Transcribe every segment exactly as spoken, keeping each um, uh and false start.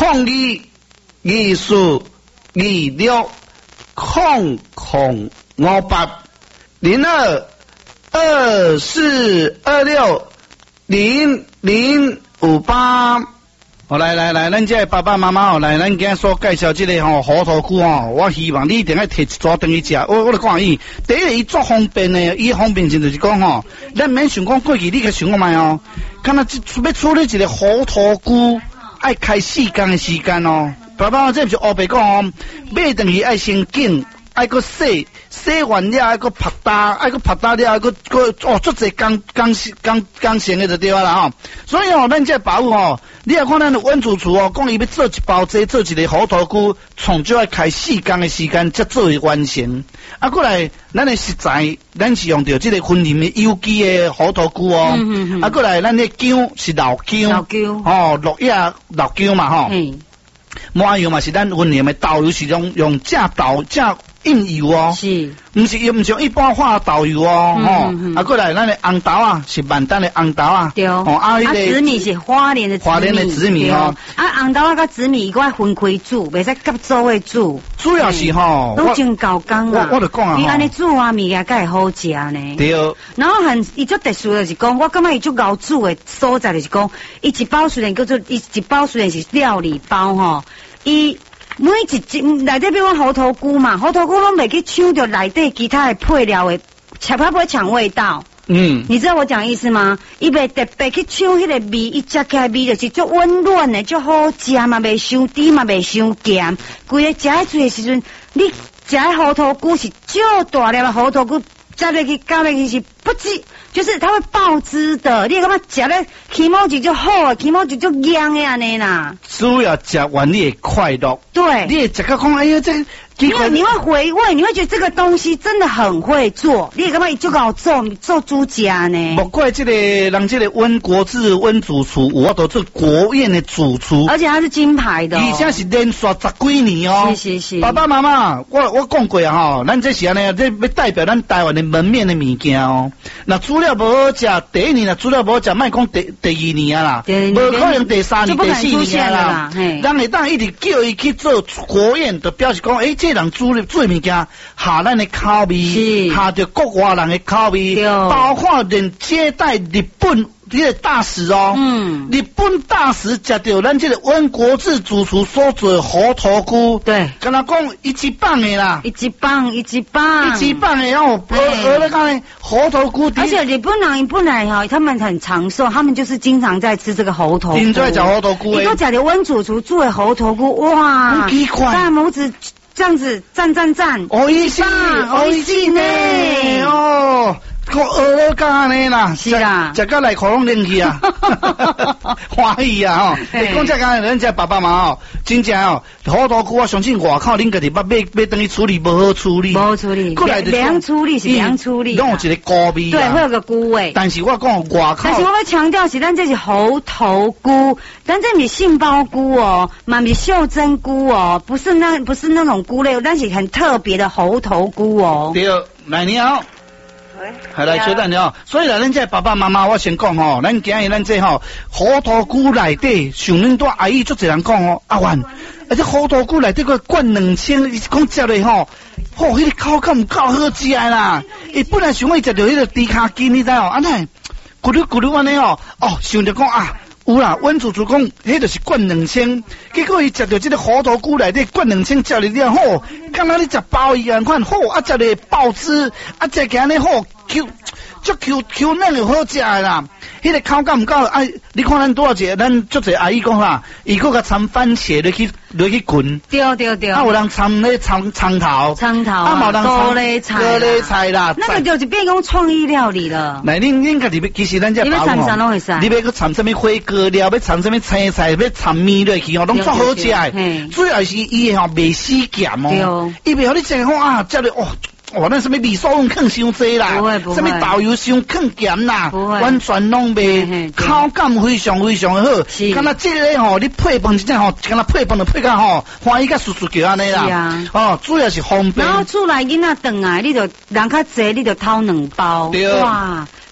空二二四二六空空五八零二二四二六零零五八。好，来来来，咱这爸爸妈妈哦，来，咱今日所介绍这个吼猴头菇哦，我希望你一定要摕一撮回去食。我我来讲伊，第一个伊做方便的，伊方便性就是讲吼，咱免想讲过去，你去想看卖哦，敢若要处理一个猴头菇，爱开四天的时间哦。爸爸，这不是黑白讲哦，买回去爱先拣。爱个洗洗完了，爱个拍打，爱个拍打了，爱个个哦，足侪工工工工程的就对啦吼。所以哦，咱这包哦，你来看咱的温主厨哦，讲伊要做一包这做一个猴头菇，从就要开四天的时间才做为完成。啊，过来咱的食材，咱是用到这个薰林的有机的猴头菇哦。嗯嗯嗯啊，过来咱的姜是老姜，老姜哦，落叶老姜嘛吼。嗯。麻油嘛是咱薰林的豆油，是用用正豆正。印油哦，是，唔是又唔像一般化豆油哦，吼、嗯嗯，啊，过来咱的红豆啊，是万丹的红豆啊，对，哦，啊，那个紫米是花莲的紫米，花莲的紫米哦，啊，红豆啊，甲紫米我分开煮，袂使夹做位煮，主要是吼，都真高工啊，我我就讲啊，伊安尼煮啊，物件才会好食呢，对，然后很伊足特殊的是讲，我感觉伊足熬煮的所在就是讲，伊一包虽然叫做伊一包虽然是料理包吼，伊。每一只内底比如讲猴头菇嘛，猴头菇拢袂去抢着内底其他的配料的，它不会抢味道。嗯，你知道我讲意思吗？伊袂特别去抢迄个味，伊食起来味就是足温暖的，足好食嘛，袂伤甜嘛，袂伤咸。规个食喺嘴的时阵，你食喺猴头菇是足大粒的猴头菇，食落去咬落去是不止。就是它会爆汁的，你感觉食咧起毛就就好，起毛就就香的安尼啦。主要食完你会快乐，对，你会食个讲哎呀这。因为你会回味，你会觉得这个东西真的很会做，你感觉伊就搞做做猪家呢。不怪这个人，这个温国志温主厨，我都是国宴的主厨，而且他是金牌的、哦，而且是连续十几年哦。是是是。爸爸妈妈，我我讲过啊哈，咱这是安尼，这要代表咱台湾的门面的物件哦。那煮了不好食，第一年啦，煮了不好食，莫讲第第二年啊啦，无可能第三年、第四年啦。咱会当一直叫伊去做国宴，就表示讲，诶、欸。这人煮做物件，下咱的口味，下着国外人的口味，包括连接待日本这个大使哦，嗯，日本大使食到咱这个温国志主厨所做的猴头菇，对，跟他讲一级棒的啦，一级棒，一级棒，一级棒的哦，而而那个猴头菇，而且日本人本来哈，他们很长寿，他们就是经常在吃这个猴头菇，经常吃猴头菇，你都食到温主厨做的猴头菇，哇，很奇怪，大拇指。这样子赞赞赞，おいしい，おいしいね，哦，我学了干呢啦，是啦，食到内口拢冷去啊，欢喜啊吼！你讲这个人家爸爸妈妈哦，真正哦，好多菇我相信外口恁家己捌买买等于处理不好处理，不好处理，过来就凉处理是凉处理，拢有一个菇味，对，会有个菇味。但是我讲外口，但是我要强调是，咱这是猴头菇，咱这是杏鲍菇哦，嘛是袖珍菇哦，不是那不是那种菇类，但是很特别的猴头菇哦。对，来你好。系来小等了，所以啦，咱这爸爸妈妈，我先讲吼，咱今日咱这吼猴头菇内底，上恁多阿姨足侪人讲哦，阿元，而且猴头菇内底个灌两千，讲食咧吼，吼，迄、那个口感唔够好食啦。伊本来想要食到迄个猪骹筋，你知哦，安尼咕噜咕噜安尼哦，哦，想着讲啊。有啦，温主厨讲，迄就是灌两千，结果伊食到这个猴头菇内底灌两千，食入了好，敢若你食鲍鱼咁款好，啊食咧爆汁，啊食起安尼好 Q， 足 Q Q 嫩又好食啦。迄、那个口感唔够，哎，你看咱多少钱？咱足侪阿姨讲啦，伊搁甲掺番茄落去落去滚，对对对，啊有人掺咧掺葱头，葱头啊，冇人炒咧菜，炒咧菜啦，那个就是变讲创意料理了。来，恁恁家己其实咱这包吼，你要搁掺什么花哥料，要掺什么青菜，要掺面落去吼，拢足好食诶。主要是伊吼袂死咸哦，伊袂互你食吼啊，食咧哦。哦，那什么味素用更伤济啦，什么豆油伤更咸啦，完全拢袂，口感非常非常好。敢若这个吼，你配饭真正吼，敢若配饭就配到吼，欢喜甲叔叔叫安尼啦。哦，主要是方便。然后厝内囡仔顿啊，你就人较济，你就偷两包。对。哇，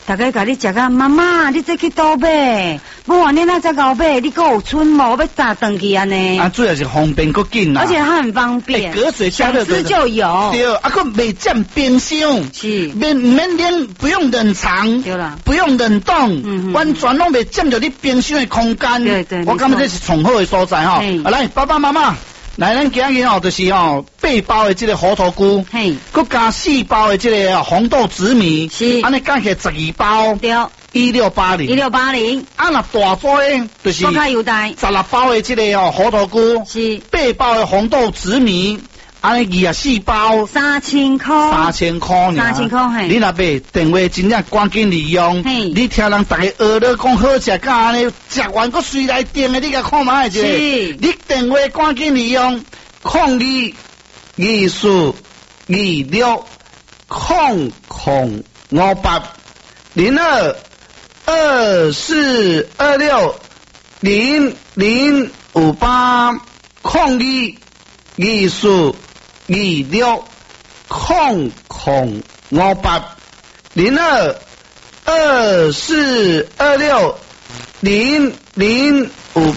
大家甲你食个妈妈，你这去倒买，不然你那只后买，你搁有春无要炸转去安尼？ 啊，主要是方便够紧啦， 而且它很方便， 隔水加热想吃就有。 对，啊，个未占冰箱， 是免免冷，不用冷藏， 对啦， 不用冷冻， 嗯完全拢未占着你冰箱的空间。 对对， 我感觉这是从好的所在哈。啊，来，爸爸妈妈。来，咱今日吼就是吼八包的这个猴头菇， 嘿， 佮加四包的这个红豆紫米， 是， 安尼加起来十二包， 对， 一六八零， 一六八零， 啊，那大包的就是更加优待， 十六包的这个吼猴头菇， 是， 八包的红豆紫米，安尼二十四包， 三千块， 三千块呢， 三千块嘿， 你若买电话真正赶紧利用， 嘿， 你听人大家学了讲好食，甲安尼食完佮随来订的，你甲看卖一个， 是， 你电话赶紧利用。控二二四二六控控五八零二二四二六零零五八控二二四二六控控五八零二二四二六零零